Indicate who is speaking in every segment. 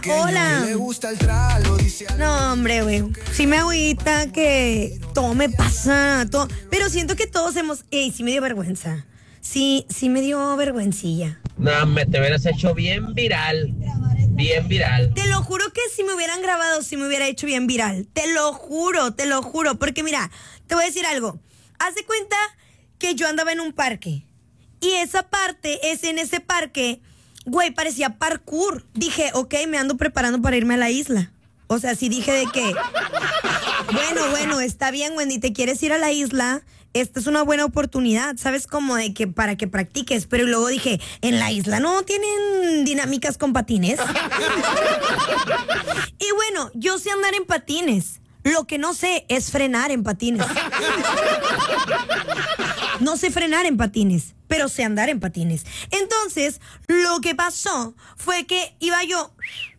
Speaker 1: Hola. No, hombre, güey. Sí me agüita que todo me pasa, todo. Pero siento que todos hemos... sí me dio vergüenza. Sí me dio vergüencilla.
Speaker 2: No, te hubieras hecho bien viral. Bien viral.
Speaker 1: Te lo juro que si me hubieran grabado, sí me hubiera hecho bien viral. Te lo juro. Porque mira, te voy a decir algo. Haz de cuenta que yo andaba en un parque. Y esa parte, en ese parque, güey, parecía parkour. Dije, ok, me ando preparando para irme a la isla. O sea, sí dije de que... Bueno, está bien, Wendy, ¿te quieres ir a la isla? Esta es una buena oportunidad, ¿sabes? Como de que para que practiques. Pero luego dije, en la isla no tienen dinámicas con patines. Y bueno, yo sé andar en patines. Lo que no sé es frenar en patines. No sé frenar en patines, pero sé andar en patines. Entonces, lo que pasó fue que iba yo...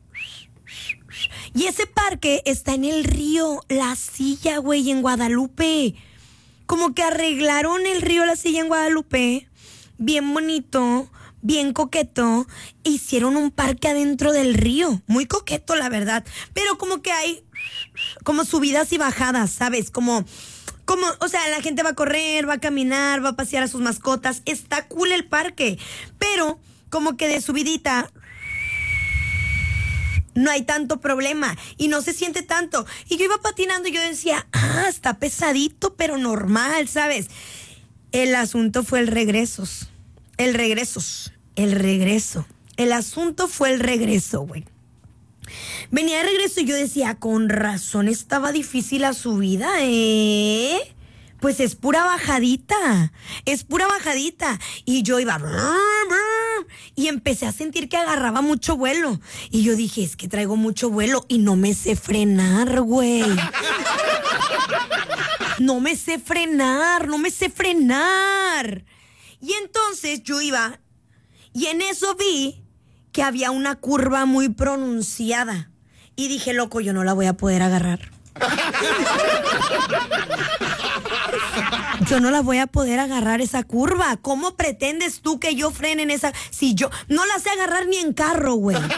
Speaker 1: Y ese parque está en el río La Silla, güey, en Guadalupe. Como que arreglaron el río La Silla en Guadalupe, bien bonito, bien coqueto. Hicieron un parque adentro del río, muy coqueto, la verdad. Pero como que hay como subidas y bajadas, ¿sabes? Como, o sea, la gente va a correr, va a caminar, va a pasear a sus mascotas. Está cool el parque, pero como que de subidita... no hay tanto problema y no se siente tanto. Y yo iba patinando y yo decía, está pesadito, pero normal, ¿sabes? El asunto fue el regreso. El asunto fue el regreso, güey. Venía de regreso y yo decía, con razón estaba difícil la subida, Pues es pura bajadita. Y yo iba... y empecé a sentir que agarraba mucho vuelo. Y yo dije, es que traigo mucho vuelo y no me sé frenar, güey. No me sé frenar. Y entonces yo iba... y en eso vi que había una curva muy pronunciada. Y dije, loco, yo no la voy a poder agarrar. Yo no la voy a poder agarrar esa curva. ¿Cómo pretendes tú que yo frene en esa? Si yo no la sé agarrar ni en carro, güey. No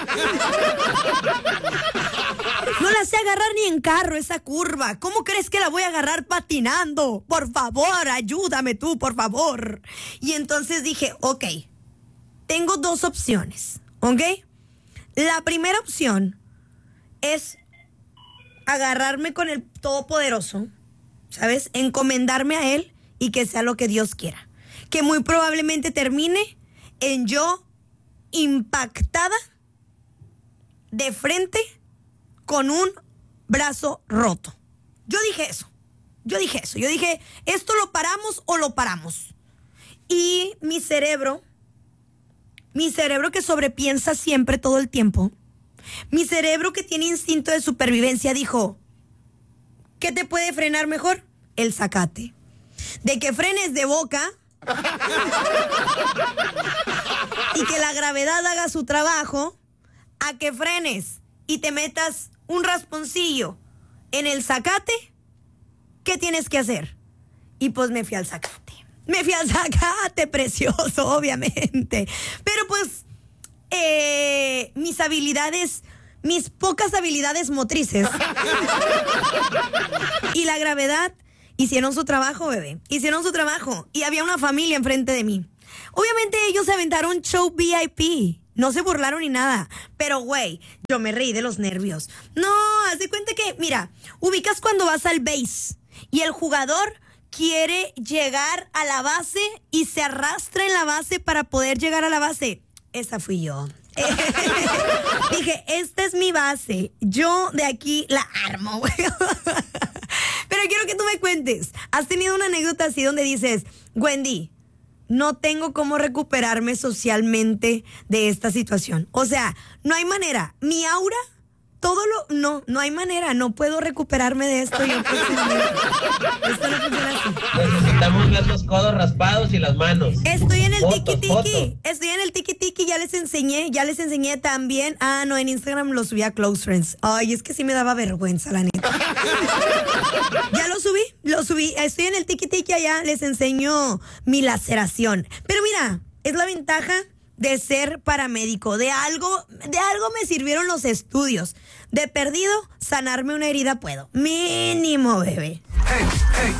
Speaker 1: la sé agarrar ni en carro esa curva. ¿Cómo crees que la voy a agarrar patinando? Por favor, ayúdame tú, por favor. Y entonces dije, ok, tengo dos opciones, ¿ok? La primera opción es agarrarme con el Todopoderoso, ¿sabes? Encomendarme a Él y que sea lo que Dios quiera. Que muy probablemente termine en yo impactada de frente con un brazo roto. Yo dije eso. Yo dije, ¿esto lo paramos o lo paramos? Y mi cerebro que sobrepiensa siempre todo el tiempo, mi cerebro que tiene instinto de supervivencia dijo, ¿qué te puede frenar mejor? El zacate. De que frenes de boca y que la gravedad haga su trabajo, a que frenes y te metas un rasponcillo en el zacate, ¿qué tienes que hacer? Y pues me fui al zacate. Precioso, obviamente. Pero pues mis pocas habilidades motrices y la gravedad hicieron su trabajo, bebé. Y había una familia enfrente de mí. Obviamente ellos se aventaron show VIP. No se burlaron ni nada. Pero, güey, yo me reí de los nervios. No, haz de cuenta que, mira, ubicas cuando vas al base y el jugador quiere llegar a la base y se arrastra en la base para poder llegar a la base. Esa fui yo. Dije, esta es mi base. Yo de aquí la armo, güey. Pero quiero que tú me cuentes. ¿Has tenido una anécdota así donde dices, Wendy, no tengo cómo recuperarme socialmente de esta situación? O sea, no hay manera. Mi aura, no hay manera. No puedo recuperarme de esto. Esto no funciona así.
Speaker 2: Necesitamos ver los codos raspados y las manos.
Speaker 1: Estoy en el tiki-tiki, ya les enseñé también. No, en Instagram lo subí a Close Friends. Ay, es que sí me daba vergüenza, la neta. Ya lo subí, estoy en el tiki-tiki allá, les enseño mi laceración. Pero mira, es la ventaja de ser paramédico. De algo me sirvieron los estudios. De perdido, sanarme una herida puedo. Mínimo, bebé.